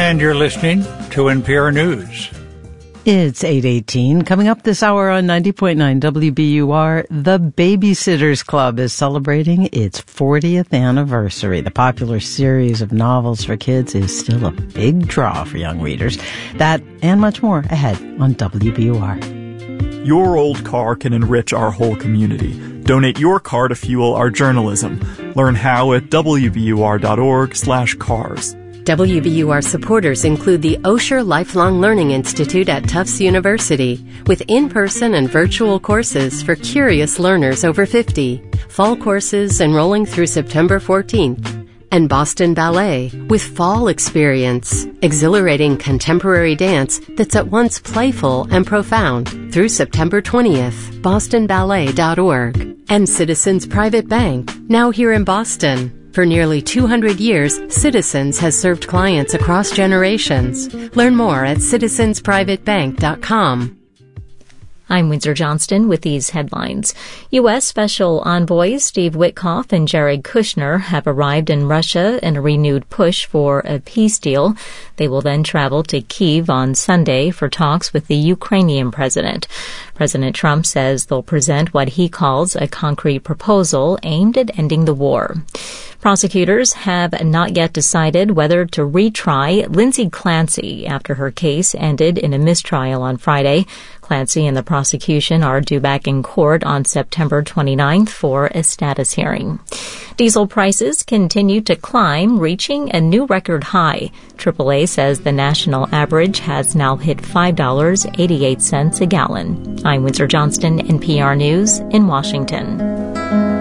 And you're listening to NPR News. It's 8:18. Coming up this hour on 90.9 WBUR, the Babysitters Club is celebrating its 40th anniversary. The popular series of novels for kids is still a big draw for young readers. That and much more ahead on WBUR. Your old car can enrich our whole community. Donate your car to fuel our journalism. Learn how at wbur.org/cars. WBUR supporters include the Osher Lifelong Learning Institute at Tufts University, with in-person and virtual courses for curious learners over 50, fall courses enrolling through September 14th, and Boston Ballet, with Fall Experience, exhilarating contemporary dance that's at once playful and profound, through September 20th, bostonballet.org, and Citizens Private Bank, now here in Boston. For nearly 200 years, Citizens has served clients across generations. Learn more at citizensprivatebank.com. I'm Windsor Johnston with these headlines. U.S. Special Envoys Steve Witkoff and Jared Kushner have arrived in Russia in a renewed push for a peace deal. They will then travel to Kyiv on Sunday for talks with the Ukrainian president. President Trump says they'll present what he calls a concrete proposal aimed at ending the war. Prosecutors have not yet decided whether to retry Lindsay Clancy after her case ended in a mistrial on Friday. Clancy and the prosecution are due back in court on September 29th for a status hearing. Diesel prices continue to climb, reaching a new record high. AAA says the national average has now hit $5.88 a gallon. I'm Windsor Johnston, NPR News in Washington.